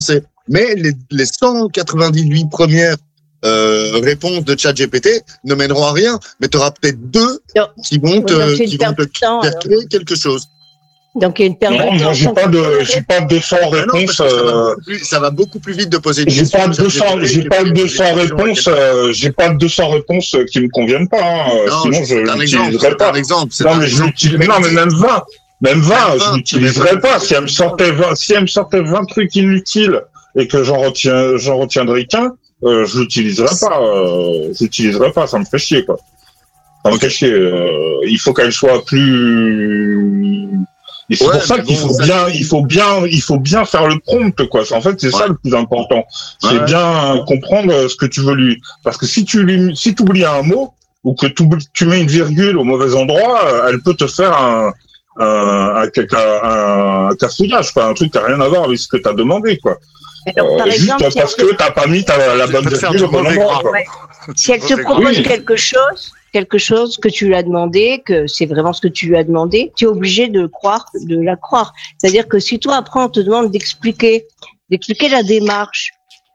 Mais les 198 premières réponses de ChatGPT ne mèneront à rien, mais tu auras peut-être 2 qui vont te créer quelque chose. Donc il y a une perte de temps. Non, j'ai pas 200 réponses. Ça va beaucoup plus vite de poser une question. J'ai pas 200 réponses qui me conviennent pas. Sinon je l'utiliserais pas. Non, mais je l'utilise. Non, mais même 20. Je l'utiliserais pas. Si elle me sortait 20 trucs inutiles et que j'en retiendrais qu'un, je l'utiliserais pas. Ça me fait chier, quoi. Ça me fait chier. Il faut qu'elle soit plus. Et c'est pour ça qu'il faut bien faire le prompt, quoi. En fait, c'est ça le plus important. C'est bien comprendre ce que tu veux lui. Parce que si tu oublies un mot, ou que tu mets une virgule au mauvais endroit, elle peut te faire un cafouillage, quoi. Un truc qui n'a rien à voir avec ce que tu as demandé, quoi. Alors, par exemple, juste parce que t'as pas mis la bonne virgule au bon endroit. Si elle te propose quelque chose que tu lui as demandé, que c'est vraiment ce que tu lui as demandé, tu es obligé de la croire. C'est-à-dire que si toi après on te demande d'expliquer la démarche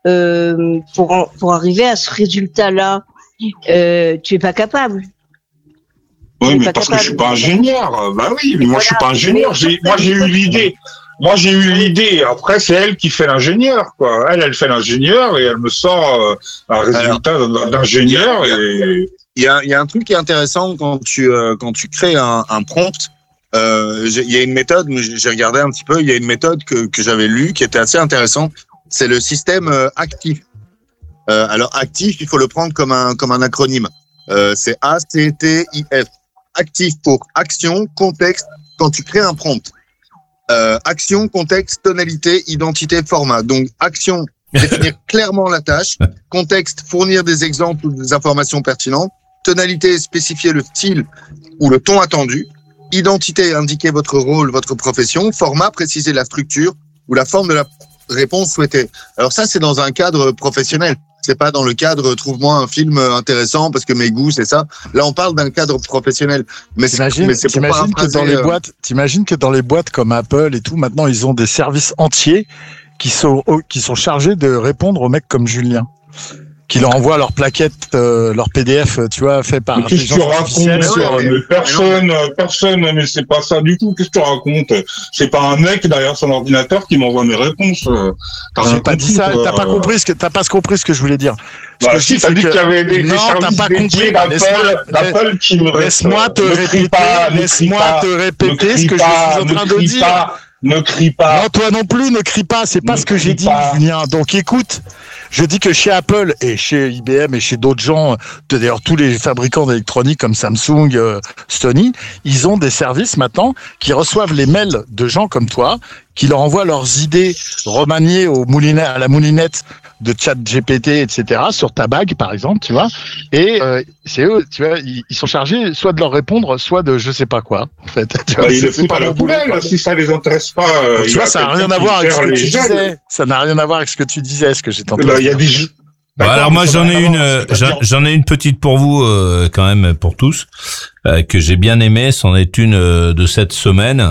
pour arriver à ce résultat-là, tu es pas capable. Oui, mais parce que je suis pas ingénieur. Bah oui, mais moi je suis pas ingénieur. Moi j'ai eu l'idée. Après, c'est elle qui fait l'ingénieur, quoi. Elle fait l'ingénieur et elle me sort un résultat d'ingénieur. Il y a un truc qui est intéressant quand tu crées un prompt. Il y a une méthode, j'ai regardé un petit peu. Il y a une méthode que j'avais lue qui était assez intéressante. C'est le système actif. Alors actif, il faut le prendre comme un acronyme. C'est ACTIF. Actif pour action, contexte. Quand tu crées un prompt. Action, contexte, tonalité, identité, format. Donc, action, définir clairement la tâche. Contexte, fournir des exemples ou des informations pertinentes. Tonalité, spécifier le style ou le ton attendu. Identité, indiquer votre rôle, votre profession. Format, préciser la structure ou la forme de la réponse souhaitée. Alors ça, c'est dans un cadre professionnel. C'est pas dans le cadre trouve-moi un film intéressant parce que mes goûts c'est ça. Là on parle d'un cadre professionnel. Mais t'imagines que dans les boîtes comme Apple et tout maintenant ils ont des services entiers qui sont chargés de répondre aux mecs comme Julien, qui leur envoient leur plaquette, leur PDF, tu vois, fait par. Qu'est-ce que tu racontes? Personne, mais c'est pas ça du tout. Qu'est-ce que tu racontes? C'est pas un mec derrière son ordinateur qui m'envoie mes réponses. J'ai pas dit ça. T'as pas compris ce que je voulais dire. Bah, si, t'as dit qu'il y avait des services dédiés d'Apple qui me laisse-moi te répéter ce que je suis en train de dire. Ne crie pas. Non, toi non plus, ne crie pas. C'est pas ce que j'ai dit, Julien. Donc écoute, je dis que chez Apple et chez IBM et chez d'autres gens, d'ailleurs tous les fabricants d'électronique comme Samsung, Sony, ils ont des services maintenant qui reçoivent les mails de gens comme toi, qui leur envoient leurs idées remaniées à la moulinette de ChatGPT, etc., sur ta bague, par exemple, tu vois. Et c'est eux, tu vois, ils sont chargés soit de leur répondre, soit de je sais pas quoi, en fait. Tu vois, ils le foutent à la poubelle, si ça les intéresse pas. Tu vois, ça n'a rien à voir avec ce que tu disais. Ça n'a rien à voir avec ce que tu disais, ce que j'ai tenté. Il y a des jeux. Bon, alors moi j'en ai une petite pour vous quand même pour tous que j'ai bien aimé. C'en est une de cette semaine.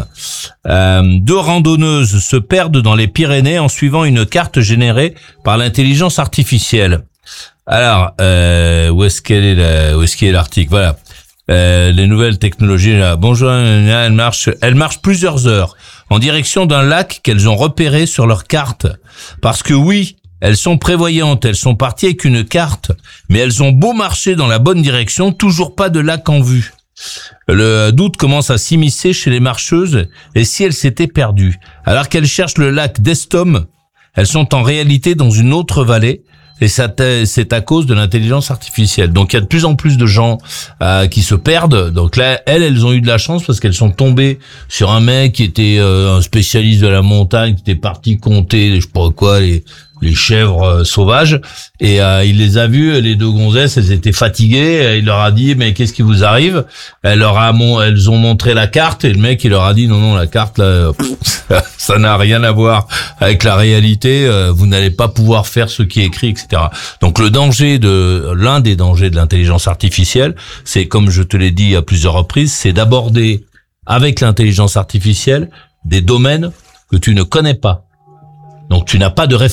2 randonneuses se perdent dans les Pyrénées en suivant une carte générée par l'intelligence artificielle. Alors où est-ce qu'il est l'article? Voilà. Les nouvelles technologies là. Bonjour, elle marche plusieurs heures en direction d'un lac qu'elles ont repéré sur leur carte. Parce que oui, elles sont prévoyantes, elles sont parties avec une carte, mais elles ont beau marcher dans la bonne direction, toujours pas de lac en vue. Le doute commence à s'immiscer chez les marcheuses, et si elles s'étaient perdues? Alors qu'elles cherchent le lac d'Estom, elles sont en réalité dans une autre vallée, et c'est à cause de l'intelligence artificielle. Donc il y a de plus en plus de gens qui se perdent. Donc là, elles ont eu de la chance parce qu'elles sont tombées sur un mec qui était un spécialiste de la montagne, qui était parti compter, je sais pas quoi, les chèvres sauvages, et il les a vues, les 2 gonzesses, elles étaient fatiguées, il leur a dit mais qu'est-ce qui vous arrive? Elles ont montré la carte et le mec il leur a dit non la carte là ça n'a rien à voir avec la réalité, vous n'allez pas pouvoir faire ce qui est écrit, etc. Donc l'un des dangers de l'intelligence artificielle, c'est comme je te l'ai dit à plusieurs reprises, c'est d'aborder avec l'intelligence artificielle des domaines que tu ne connais pas. Donc tu n'as pas de